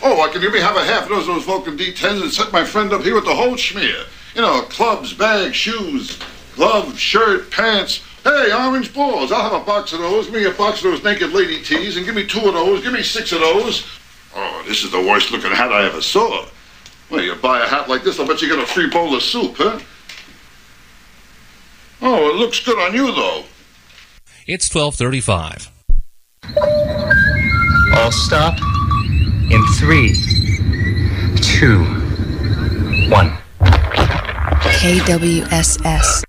Oh, can you have a half dozen of those Vulcan D10s and set my friend up here with the whole schmear? You know, clubs, bags, shoes, gloves, shirt, pants. Hey, orange balls. I'll have a box of those. Give me a box of those naked lady tees and give me 2 of those. Give me 6 of those. Oh, this is the worst looking hat I ever saw. Well, you buy a hat like this, I'll bet you get a free bowl of soup, huh? Oh, it looks good on you, though. It's 12:35. All stop in 3, 2, 1. KWSS